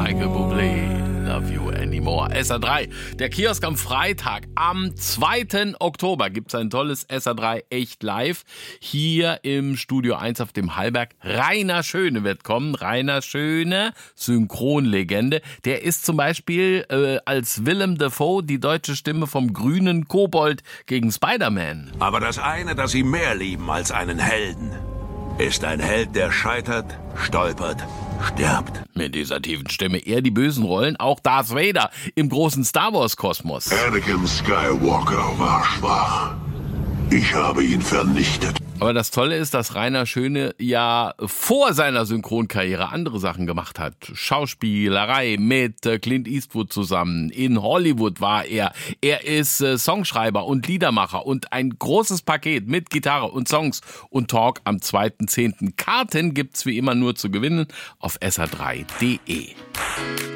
Michael Bublé, Love You Anymore. SA3, der Kiosk am Freitag. Am 2. Oktober gibt es ein tolles SA3 echt live. Hier im Studio 1 auf dem Hallberg. Rainer Schöne wird kommen. Rainer Schöne, Synchronlegende. Der ist zum Beispiel als Willem Dafoe die deutsche Stimme vom grünen Kobold gegen Spider-Man. Aber das eine, das sie mehr lieben als einen Helden, ist ein Held, der scheitert, stolpert, stirbt. Mit dieser tiefen Stimme eher die bösen Rollen, auch Darth Vader im großen Star Wars Kosmos. Anakin Skywalker war schwach. Ich habe ihn vernichtet. Aber das Tolle ist, dass Rainer Schöne ja vor seiner Synchronkarriere andere Sachen gemacht hat. Schauspielerei mit Clint Eastwood zusammen. In Hollywood war er. Er ist Songschreiber und Liedermacher und ein großes Paket mit Gitarre und Songs und Talk am 2.10. Karten gibt's wie immer nur zu gewinnen auf sa3.de.